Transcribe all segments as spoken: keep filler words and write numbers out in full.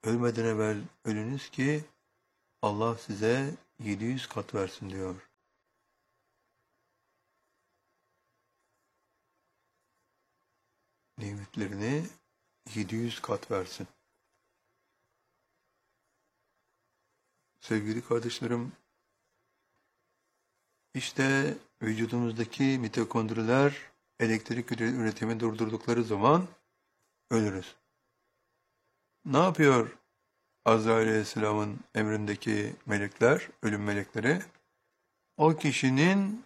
Ölmeden evvel ölünüz ki Allah size yedi yüz kat versin diyor. Nimetlerini yedi yüz kat versin. Sevgili kardeşlerim, işte vücudumuzdaki mitokondriler elektrik üretimi durdurdukları zaman ölürüz. Ne yapıyor Azrail Aleyhisselam'ın emrindeki melekler, ölüm melekleri? O kişinin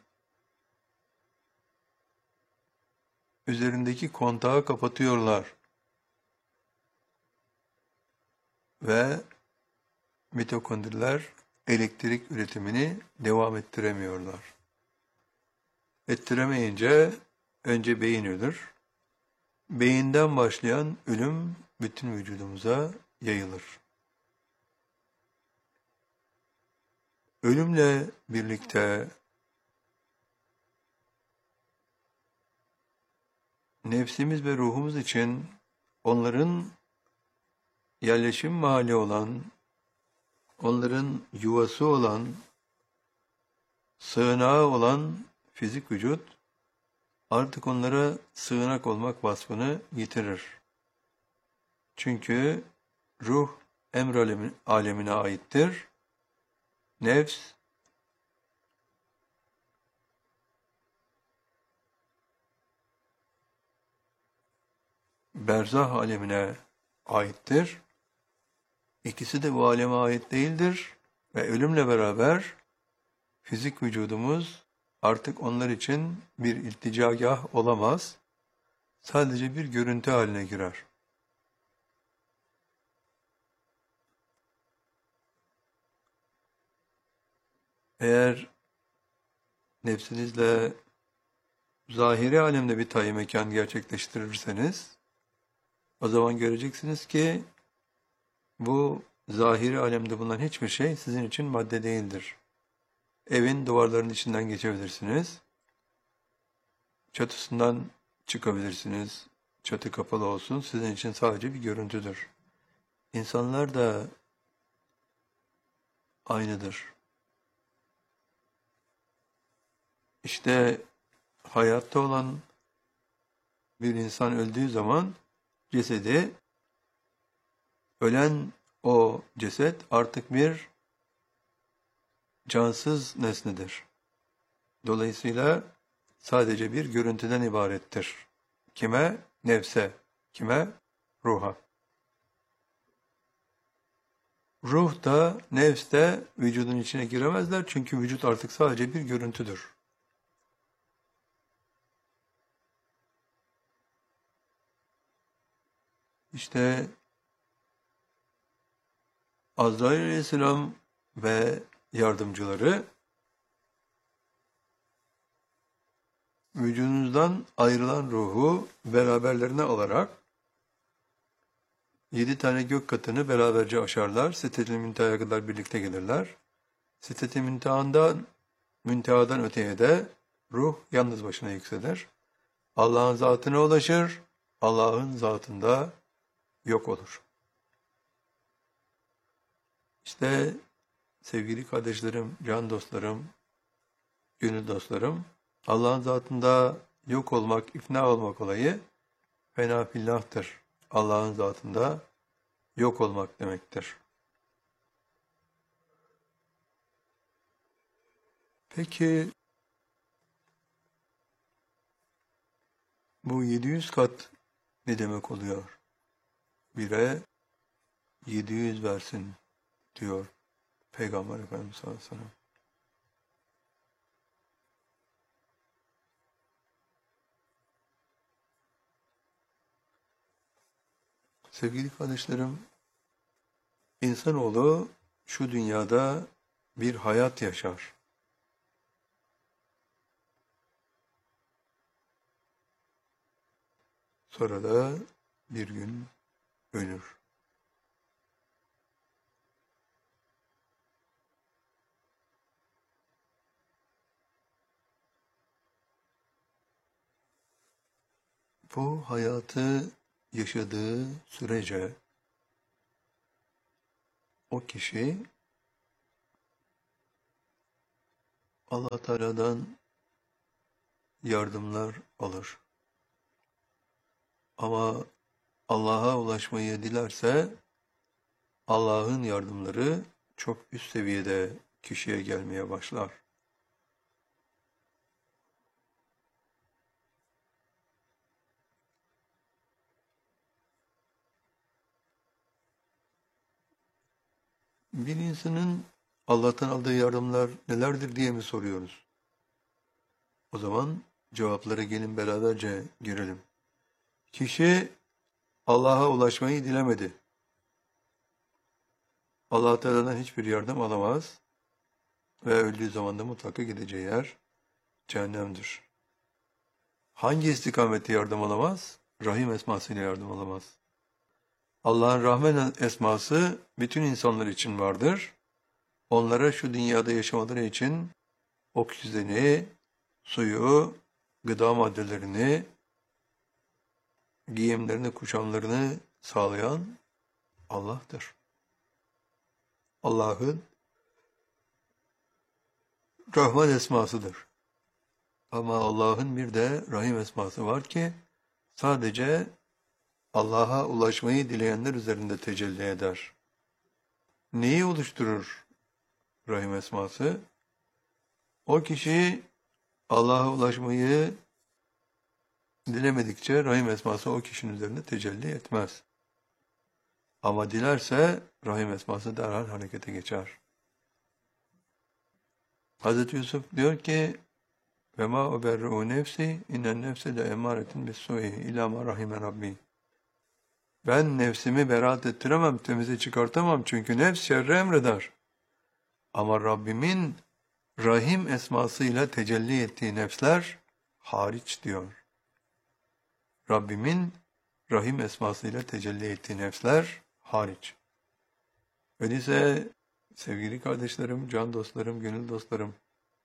üzerindeki kontağı kapatıyorlar ve mitokondriler elektrik üretimini devam ettiremiyorlar. Ettiremeyince önce beyin ölür. Beyinden başlayan ölüm bütün vücudumuza yayılır. Ölümle birlikte nefsimiz ve ruhumuz için onların yerleşim mahalli olan, onların yuvası olan, sığınağı olan fizik vücut artık onlara sığınak olmak vasfını yitirir. Çünkü ruh emr alemine aittir. Nefs berzah alemine aittir. İkisi de bu aleme ait değildir ve ölümle beraber fizik vücudumuz artık onlar için bir ilticagah olamaz. Sadece bir görüntü haline girer. Eğer nefsinizle zahiri alemde bir tayi mekan gerçekleştirirseniz, o zaman göreceksiniz ki bu zahiri alemde bulunan hiçbir şey sizin için madde değildir. Evin duvarlarının içinden geçebilirsiniz. Çatısından çıkabilirsiniz. Çatı kapalı olsun. Sizin için sadece bir görüntüdür. İnsanlar da aynıdır. İşte hayatta olan bir insan öldüğü zaman cesedi, ölen o ceset artık bir cansız nesnedir. Dolayısıyla sadece bir görüntüden ibarettir. Kime? Nefse. Kime? Ruha. Ruh da, nefs de vücudun içine giremezler çünkü vücut artık sadece bir görüntüdür. İşte Azrail Aleyhisselam ve yardımcıları vücudunuzdan ayrılan ruhu beraberlerine alarak yedi tane gök katını beraberce aşarlar. Sidet-i Münteha'ya kadar birlikte gelirler. Sidet-i Münteha'dan, Münteha'dan öteye de ruh yalnız başına yükselir. Allah'ın zatına ulaşır, Allah'ın zatında yok olur. İşte sevgili kardeşlerim, can dostlarım, gönül dostlarım, Allah'ın zatında yok olmak, ifna olmak olayı fena fillahtır. Allah'ın zatında yok olmak demektir. Peki bu yedi yüz kat ne demek oluyor? Bire yedi yüz versin diyor Peygamber Efendimiz sallallahu aleyhi ve sellem. Sevgili kardeşlerim, insanoğlu şu dünyada bir hayat yaşar. Sonra da bir gün ölür. Bu hayatı yaşadığı sürece o kişi Allah Teala'dan yardımlar alır. Ama Allah'a ulaşmayı dilerse Allah'ın yardımları çok üst seviyede kişiye gelmeye başlar. Bir insanın Allah'tan aldığı yardımlar nelerdir diye mi soruyoruz? O zaman cevaplara gelin beraberce görelim. Kişi Allah'a ulaşmayı dilemedi. Allah Teala'dan hiçbir yardım alamaz ve öldüğü zaman da mutlaka gideceği yer cehennemdir. Hangi istikamette yardım alamaz? Rahim esmasıyla yardım alamaz. Allah'ın Rahman esması bütün insanlar için vardır. Onlara şu dünyada yaşamaları için oksijeni, suyu, gıda maddelerini, giyimlerini, kuşamlarını sağlayan Allah'tır. Allah'ın Rahman esmasıdır. Ama Allah'ın bir de Rahim esması var ki sadece Allah'a ulaşmayı dileyenler üzerinde tecelli eder. Neyi oluşturur Rahim esması? O kişi Allah'a ulaşmayı dilemedikçe Rahim esması o kişinin üzerinde tecelli etmez. Ama dilerse Rahim esması derhal harekete geçer. Hazreti Yusuf diyor ki وَمَا اُبَرِّعُ نَفْسِ اِنَّ النَّفْسَ لَاَمَّارَةٍ بِالسُّوءِ اِلَّا مَا رَحِمَ رَبِّي. Ben nefsimi beraat ettiremem, temize çıkartamam çünkü nefs şerri emreder. Ama Rabbimin Rahim esmasıyla tecelli ettiği nefsler hariç diyor. Rabbimin Rahim esmasıyla tecelli ettiği nefsler hariç. Öyleyse sevgili kardeşlerim, can dostlarım, gönül dostlarım,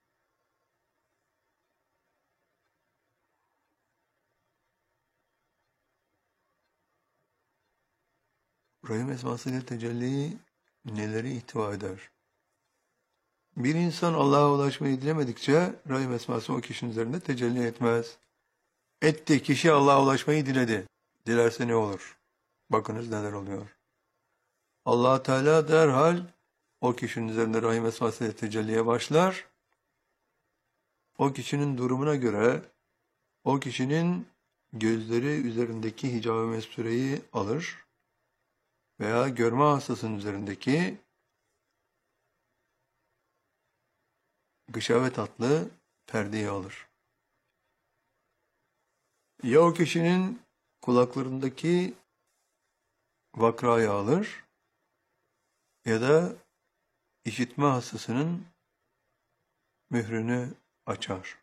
Rahim esmasıyla tecelli neleri ihtiva eder? Bir insan Allah'a ulaşmayı dilemedikçe Rahim esması o kişinin üzerinde tecelli etmez. Etti, kişi Allah'a ulaşmayı diledi. Dilerse ne olur? Bakınız neler oluyor. Allah Teala derhal o kişinin üzerinde Rahim esmasıyla tecelliye başlar. O kişinin durumuna göre o kişinin gözleri üzerindeki hicab-ı mestureyi alır veya görme hastasının üzerindeki gışavet adlı perdeyi alır. Ya o kişinin kulaklarındaki vakrayı alır ya da işitme hastasının mührünü açar.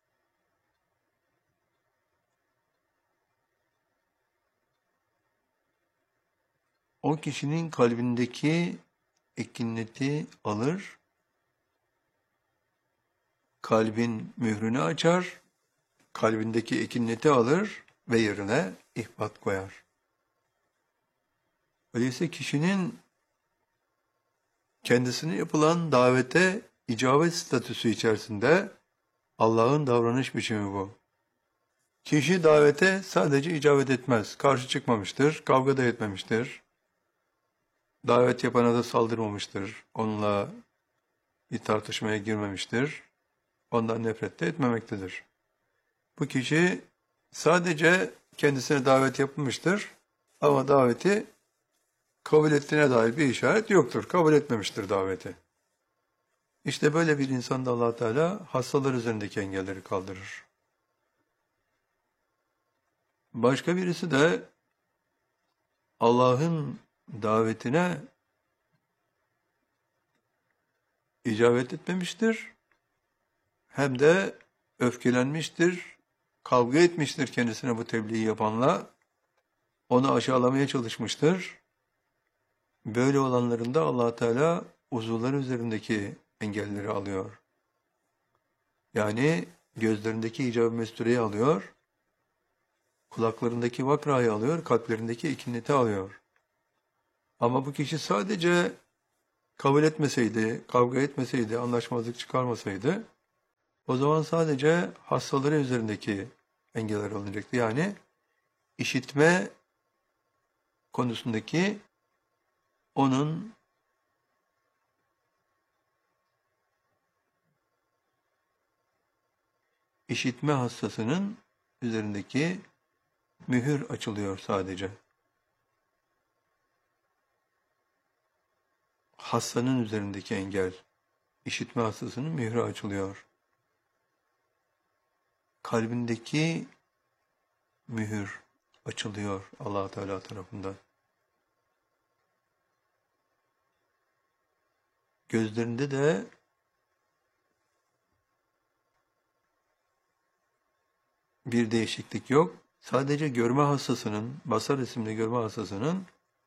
O kişinin kalbindeki ekineti alır, kalbin mührünü açar, kalbindeki ekineti alır ve yerine ihbat koyar. Öyleyse kişinin kendisine yapılan davete icabet statüsü içerisinde Allah'ın davranış biçimi bu. Kişi davete sadece icabet etmez, karşı çıkmamıştır, kavga da etmemiştir. Davet yapana da saldırmamıştır, onunla bir tartışmaya girmemiştir, ondan nefret de etmemektedir. Bu kişi sadece kendisine davet yapılmıştır ama daveti kabul ettiğine dair bir işaret yoktur, kabul etmemiştir daveti. İşte böyle bir insanda Allah Teala hastalar üzerindeki engelleri kaldırır. Başka birisi de Allah'ın davetine icabet etmemiştir, hem de öfkelenmiştir, kavga etmiştir kendisine bu tebliği yapanla, onu aşağılamaya çalışmıştır. Böyle olanların da Allah Teala uzuvları üzerindeki engelleri alıyor. Yani gözlerindeki icab-ı mestureyi alıyor, kulaklarındaki vakrayı alıyor, kalplerindeki ekineti alıyor. Ama bu kişi sadece kabul etmeseydi, kavga etmeseydi, anlaşmazlık çıkarmasaydı, o zaman sadece hastaları üzerindeki engeller alınacaktı. Yani işitme konusundaki onun işitme hastasının üzerindeki mühür açılıyor sadece. Hastanın üzerindeki engel, işitme hastasının mührü açılıyor. Kalbindeki mühür açılıyor Allah Teala tarafından. Gözlerinde de bir değişiklik yok. Sadece görme hastasının, basar isimli görme hastasının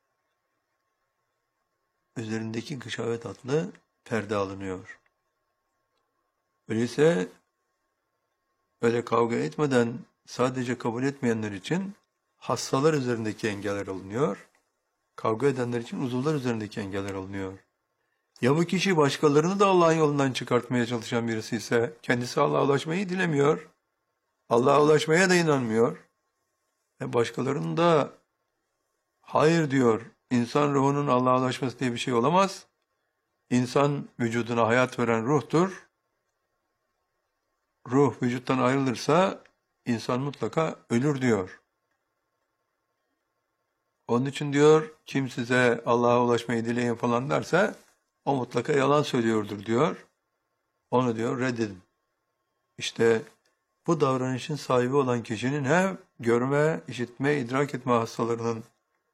üzerindeki gışavet adlı perde alınıyor. Öyleyse öyle kavga etmeden sadece kabul etmeyenler için hastalar üzerindeki engeller alınıyor. Kavga edenler için uzuvlar üzerindeki engeller alınıyor. Ya bu kişi başkalarını da Allah'ın yolundan çıkartmaya çalışan birisi ise kendisi Allah'a ulaşmayı dilemiyor. Allah'a ulaşmaya da inanmıyor. E başkalarının da hayır diyor. İnsan ruhunun Allah'a ulaşması diye bir şey olamaz. İnsan vücuduna hayat veren ruhtur. Ruh vücuttan ayrılırsa insan mutlaka ölür diyor. Onun için diyor kim size Allah'a ulaşmayı dileyin falan derse o mutlaka yalan söylüyordur diyor. Onu diyor reddedin. İşte bu davranışın sahibi olan kişinin hem görme, işitme, idrak etme hastalarının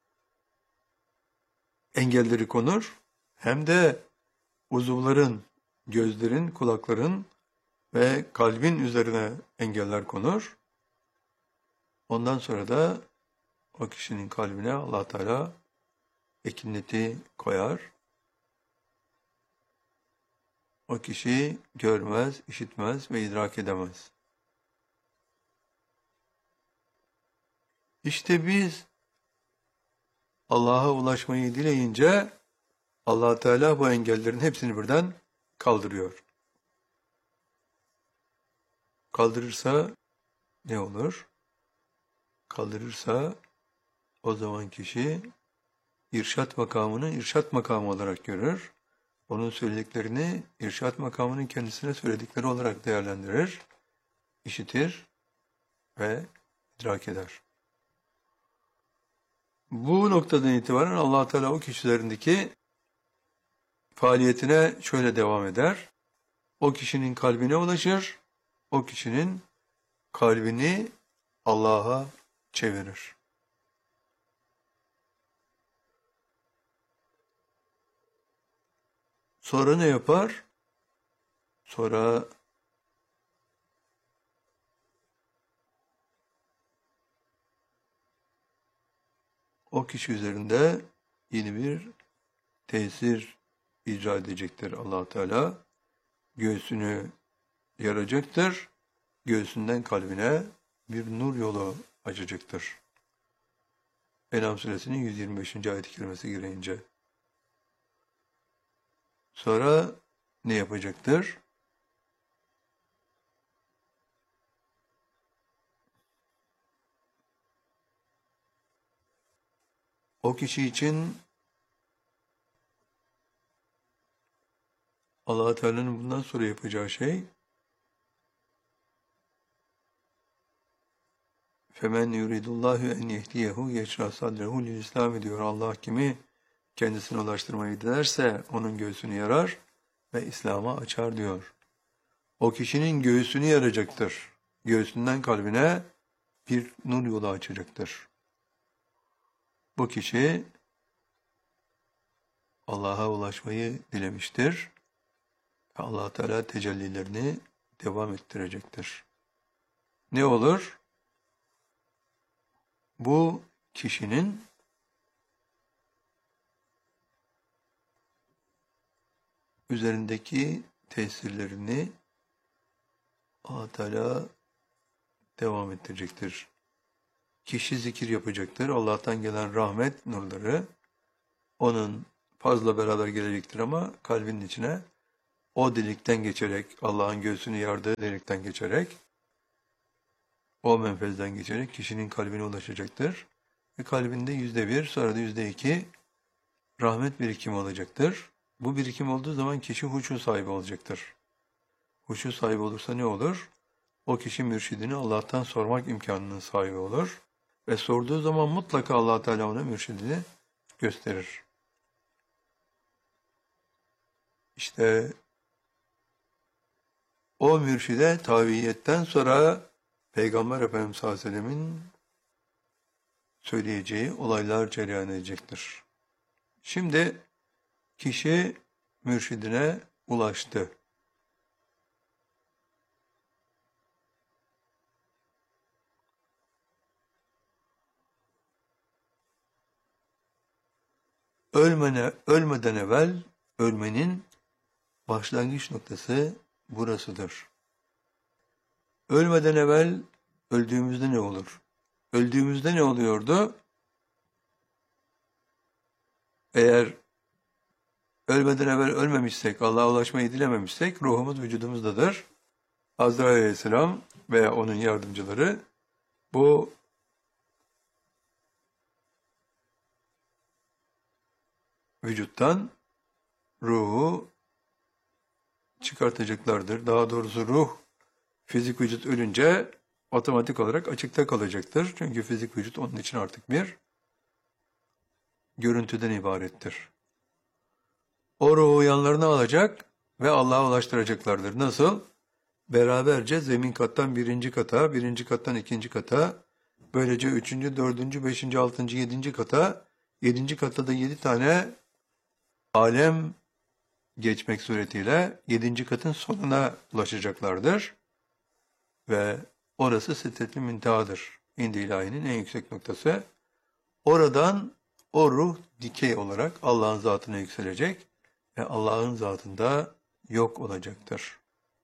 engelleri konur, hem de uzuvların, gözlerin, kulakların ve kalbin üzerine engeller konur. Ondan sonra da o kişinin kalbine Allah Teala ekineti koyar. O kişi görmez, işitmez ve idrak edemez. İşte biz Allah'a ulaşmayı dileyince Allah Teala bu engellerin hepsini birden kaldırıyor. Kaldırırsa ne olur? Kaldırırsa o zaman kişi irşat makamını irşat makamı olarak görür. Onun söylediklerini irşat makamının kendisine söyledikleri olarak değerlendirir, işitir ve idrak eder. Bu noktadan itibaren Allah Teala o kişilerindeki faaliyetine şöyle devam eder. O kişinin kalbine ulaşır, o kişinin kalbini Allah'a çevirir. Sonra ne yapar? Sonra o kişi üzerinde yeni bir tesir icra edecektir Allah Teala. Göğsünü yaracaktır. Göğsünden kalbine bir nur yolu açacaktır. En'am suresinin yüz yirmi beşinci ayet-i kerimesi girince. Sonra ne yapacaktır? O kişi için Allah Teala'nın bundan sonra yapacağı şey فَمَنْ يُرِدُ اللّٰهُ اَنْ يَهْدِيَهُ يَشْرَى صَدْرَهُ لِلْإِسْلَامِ diyor. Allah kimi kendisine ulaştırmayı dilerse onun göğsünü yarar ve İslam'a açar diyor. O kişinin göğsünü yaracaktır. Göğsünden kalbine bir nur yolu açacaktır. Bu kişi Allah'a ulaşmayı dilemiştir. Allah Teala tecellilerini devam ettirecektir. Ne olur? Bu kişinin üzerindeki tesirlerini Allah Teala devam ettirecektir. Kişi zikir yapacaktır. Allah'tan gelen rahmet nurları onun fazla beraber gelecektir ama kalbinin içine o delikten geçerek, Allah'ın göğsünü yardığı delikten geçerek, o menfezden geçerek kişinin kalbine ulaşacaktır. Ve kalbinde yüzde bir, sonra da yüzde iki rahmet birikimi olacaktır. Bu birikim olduğu zaman kişi huşu sahibi olacaktır. Huşu sahibi olursa ne olur? O kişi mürşidini Allah'tan sormak imkanının sahibi olur. Ve sorduğu zaman mutlaka Allah Teala ona mürşidini gösterir. İşte o mürşide tabiiyetten sonra Peygamber Efendimiz sallallahu aleyhi ve sellemin söyleyeceği olaylar cereyan edecektir. Şimdi kişi mürşidine ulaştı. Ölmene, ölmeden evvel ölmenin başlangıç noktası burasıdır. Ölmeden evvel öldüğümüzde ne olur? Öldüğümüzde ne oluyordu? Eğer ölmeden evvel ölmemişsek, Allah'a ulaşmayı dilememişsek ruhumuz vücudumuzdadır. Azrail Aleyhisselam veya onun yardımcıları bu vücuttan ruhu çıkartacaklardır. Daha doğrusu ruh, fizik vücut ölünce otomatik olarak açıkta kalacaktır. Çünkü fizik vücut onun için artık bir görüntüden ibarettir. O ruhu yanlarına alacak ve Allah'a ulaştıracaklardır. Nasıl? Beraberce zemin kattan birinci kata, birinci kattan ikinci kata, böylece üçüncü, dördüncü, beşinci, altıncı, yedinci kata, yedinci katta da yedi tane alem geçmek suretiyle yedinci katın sonuna ulaşacaklardır. Ve orası Sidret-i Münteha'dır. İndi ilahinin en yüksek noktası. Oradan o ruh dikey olarak Allah'ın zatına yükselecek ve Allah'ın zatında yok olacaktır.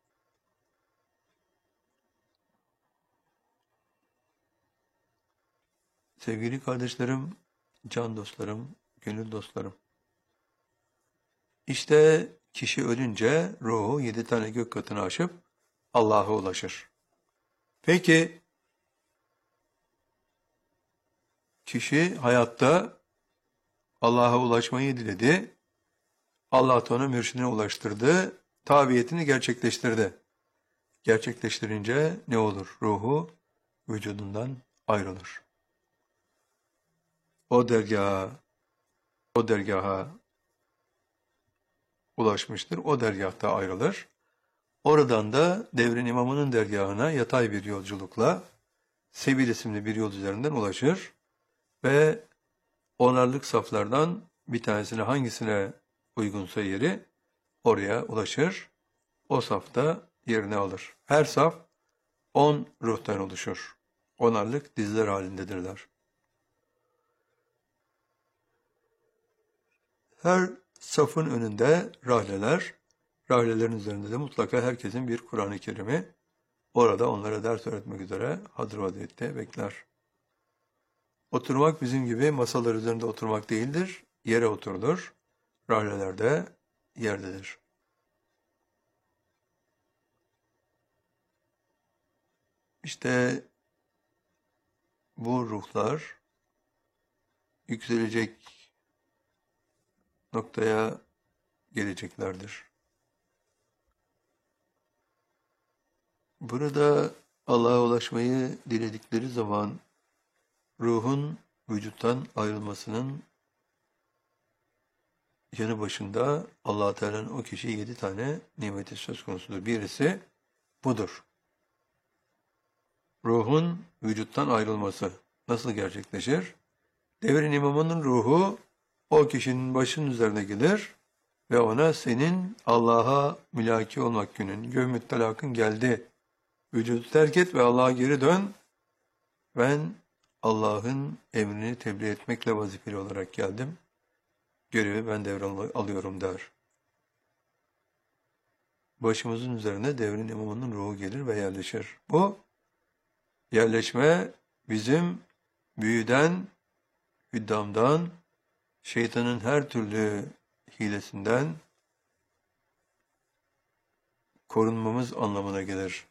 Sevgili kardeşlerim, can dostlarım, gönül dostlarım. İşte kişi ölünce ruhu yedi tane gök katını aşıp Allah'a ulaşır. Peki kişi hayatta Allah'a ulaşmayı diledi. Allah da onu mürşidine ulaştırdı. Tabiyetini gerçekleştirdi. Gerçekleştirince ne olur? Ruhu vücudundan ayrılır. O dergaha, o dergaha ulaşmıştır. O dergahta ayrılır. Oradan da devrin imamının dergahına yatay bir yolculukla Sebil isimli bir yol üzerinden ulaşır ve onarlık saflardan bir tanesine hangisine uygunsa yeri oraya ulaşır. O safta yerini alır. Her saf on ruhtan oluşur. Onarlık dizler halindedirler. Her safın önünde rahleler, rahlelerin üzerinde de mutlaka herkesin bir Kur'an-ı Kerim'i orada onlara ders öğretmek üzere hazır vaziyette bekler. Oturmak bizim gibi masalar üzerinde oturmak değildir, yere oturulur. Rahleler de yerdedir. İşte bu ruhlar yükselecek noktaya geleceklerdir. Burada Allah'a ulaşmayı diledikleri zaman ruhun vücuttan ayrılmasının yanı başında Allah Teala'nın o kişiye yedi tane nimeti söz konusudur. Birisi budur. Ruhun vücuttan ayrılması nasıl gerçekleşir? Devrin imamının ruhu o kişinin başının üzerine gelir ve ona senin Allah'a mülaki olmak günün, gövmüt talakın geldi. Vücudu terk et ve Allah'a geri dön. Ben Allah'ın emrini tebliğ etmekle vazifeli olarak geldim. Görevi ben devralıyorum der. Başımızın üzerine devrin imamının ruhu gelir ve yerleşir. Bu yerleşme bizim büyüden, hüddamdan, şeytanın her türlü hilesinden korunmamız anlamına gelir.